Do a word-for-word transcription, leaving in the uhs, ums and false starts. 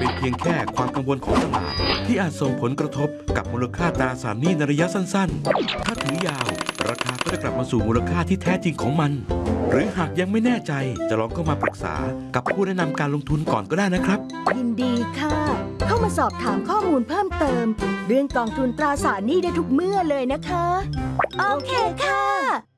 เป็นเพียงแค่ความกังวลของตลาดที่อาจส่งผลกระทบกับมูลค่าตราสารหนี้ในระยะสั้นๆถ้าถือยาวราคาก็จะกลับมาสู่มูลค่าที่แท้จริงของมันหรือหากยังไม่แน่ใจจะลองเข้ามาปรึกษากับผู้แนะนำการลงทุนก่อนก็ได้นะครับยินดีค่ะเข้ามาสอบถามข้อมูลเพิ่มเติมเรื่องกองทุนตราสารหนี้ได้ทุกเมื่อเลยนะคะโอเคค่ะ